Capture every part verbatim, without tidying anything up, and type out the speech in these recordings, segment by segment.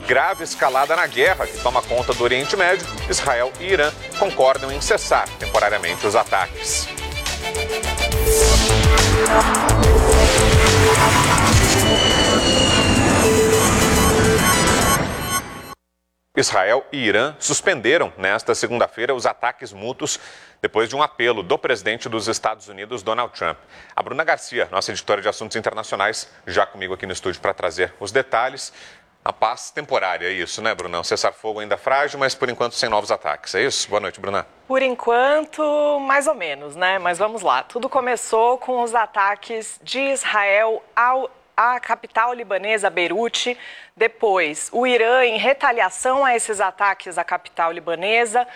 grave escalada na guerra que toma conta do Oriente Médio, Israel e Irã concordam em cessar temporariamente os ataques. Israel e Irã suspenderam nesta segunda-feira os ataques mútuos depois de um apelo do presidente dos Estados Unidos, Donald Trump. A Bruna Garcia, nossa editora de assuntos internacionais, já comigo aqui no estúdio para trazer os detalhes. A paz temporária, é isso, né, Bruna? Um cessar-fogo ainda frágil, mas por enquanto sem novos ataques, é isso? Boa noite, Bruna. Por enquanto, mais ou menos, né? Mas vamos lá. Tudo começou com os ataques de Israel ao a capital libanesa, Beirute. Depois, o Irã, em retaliação a esses ataques à capital libanesa,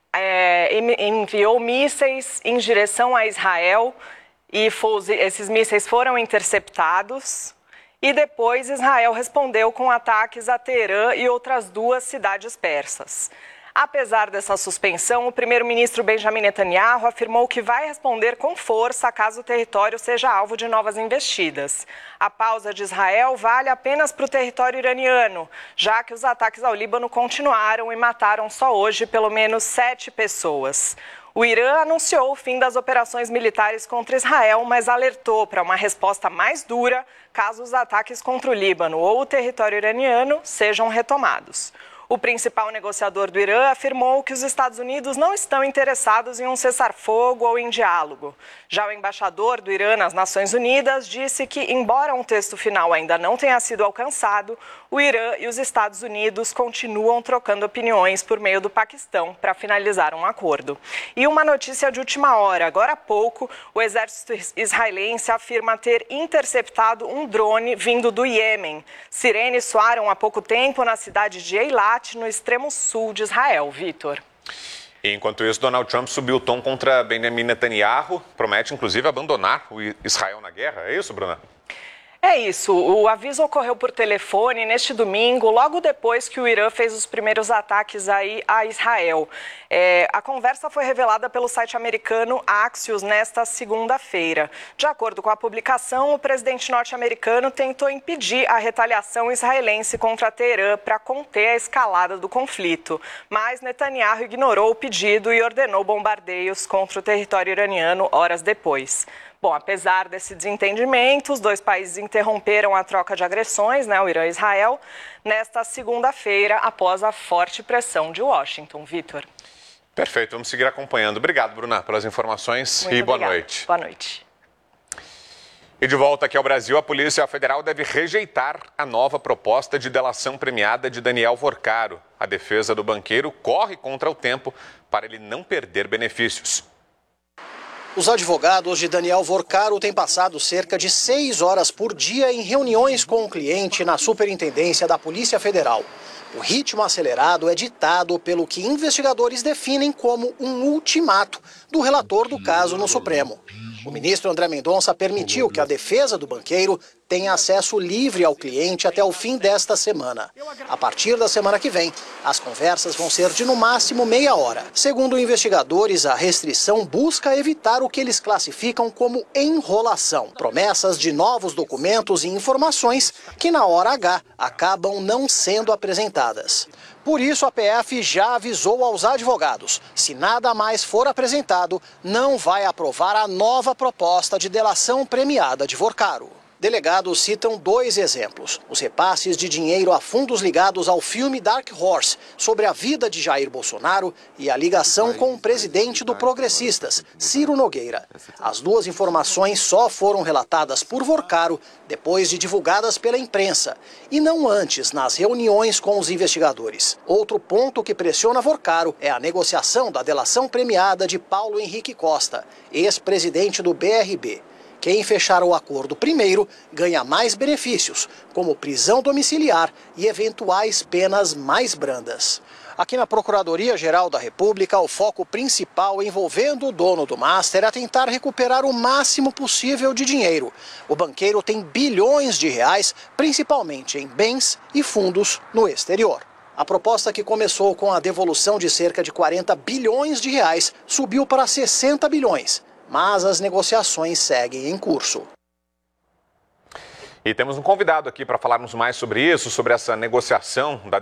é, enviou mísseis em direção a Israel e foi, esses mísseis foram interceptados. E depois, Israel respondeu com ataques a Teherã e outras duas cidades persas. Apesar dessa suspensão, o primeiro-ministro Benjamin Netanyahu afirmou que vai responder com força caso o território seja alvo de novas investidas. A pausa de Israel vale apenas para o território iraniano, já que os ataques ao Líbano continuaram e mataram só hoje pelo menos sete pessoas. O Irã anunciou o fim das operações militares contra Israel, mas alertou para uma resposta mais dura caso os ataques contra o Líbano ou o território iraniano sejam retomados. O principal negociador do Irã afirmou que os Estados Unidos não estão interessados em um cessar-fogo ou em diálogo. Já o embaixador do Irã nas Nações Unidas disse que, embora um texto final ainda não tenha sido alcançado, o Irã e os Estados Unidos continuam trocando opiniões por meio do Paquistão para finalizar um acordo. E uma notícia de última hora. Agora há pouco, o exército israelense afirma ter interceptado um drone vindo do Iêmen. Sirenes soaram há pouco tempo na cidade de Eilat, no extremo sul de Israel. Vitor. Enquanto isso, Donald Trump subiu o tom contra Benjamin Netanyahu, promete inclusive abandonar o Israel na guerra. É isso, Bruna? É isso, o aviso ocorreu por telefone neste domingo, logo depois que o Irã fez os primeiros ataques aí a Israel. É, a conversa foi revelada pelo site americano Axios nesta segunda-feira. De acordo com a publicação, o presidente norte-americano tentou impedir a retaliação israelense contra Teherã para conter a escalada do conflito. Mas Netanyahu ignorou o pedido e ordenou bombardeios contra o território iraniano horas depois. Bom, apesar desse desentendimento, os dois países interromperam a troca de agressões, né, o Irã e Israel, nesta segunda-feira, após a forte pressão de Washington. Vitor. Perfeito, vamos seguir acompanhando. Obrigado, Bruna, pelas informações. Muito e boa obrigada. noite. Boa noite. E de volta aqui ao Brasil, a Polícia Federal deve rejeitar a nova proposta de delação premiada de Daniel Vorcaro. A defesa do banqueiro corre contra o tempo para ele não perder benefícios. Os advogados de Daniel Vorcaro têm passado cerca de seis horas por dia em reuniões com o cliente na Superintendência da Polícia Federal. O ritmo acelerado é ditado pelo que investigadores definem como um ultimato do relator do caso no Supremo. O ministro André Mendonça permitiu que a defesa do banqueiro tenha acesso livre ao cliente até o fim desta semana. A partir da semana que vem, as conversas vão ser de no máximo meia hora. Segundo investigadores, a restrição busca evitar o que eles classificam como enrolação. Promessas de novos documentos e informações que na hora H acabam não sendo apresentadas. Por isso, a P F já avisou aos advogados: se nada mais for apresentado, não vai aprovar a nova proposta de delação premiada de Vorcaro. Delegados citam dois exemplos: os repasses de dinheiro a fundos ligados ao filme Dark Horse, sobre a vida de Jair Bolsonaro, e a ligação com o presidente do Progressistas, Ciro Nogueira. As duas informações só foram relatadas por Vorcaro depois de divulgadas pela imprensa, e não antes nas reuniões com os investigadores. Outro ponto que pressiona Vorcaro é a negociação da delação premiada de Paulo Henrique Costa, ex-presidente do B R B. Quem fechar o acordo primeiro ganha mais benefícios, como prisão domiciliar e eventuais penas mais brandas. Aqui na Procuradoria-Geral da República, o foco principal envolvendo o dono do Master é tentar recuperar o máximo possível de dinheiro. O banqueiro tem bilhões de reais, principalmente em bens e fundos no exterior. A proposta, que começou com a devolução de cerca de quarenta bilhões de reais, subiu para sessenta bilhões. Mas as negociações seguem em curso. E temos um convidado aqui para falarmos mais sobre isso, sobre essa negociação da